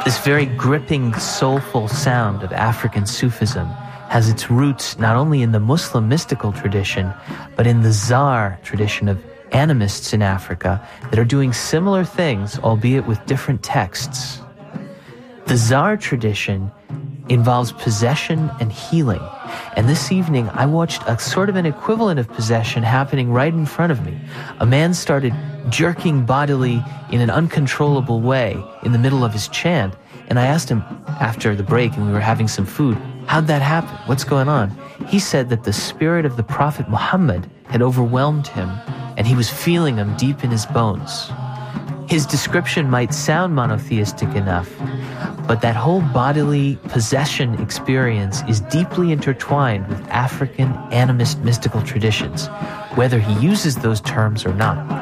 This very gripping, soulful sound of African Sufism has its roots not only in the Muslim mystical tradition, but in the Zar tradition of animists in Africa that are doing similar things, albeit with different texts. The Zar tradition involves possession and healing, and this evening I watched a sort of an equivalent of possession happening right in front of me. A man started jerking bodily in an uncontrollable way in the middle of his chant, and I asked him after the break, and we were having some food, how'd that happen? What's going on? He said that the spirit of the Prophet Muhammad had overwhelmed him, and he was feeling him deep in his bones. His description might sound monotheistic enough, but that whole bodily possession experience is deeply intertwined with African animist mystical traditions, whether he uses those terms or not.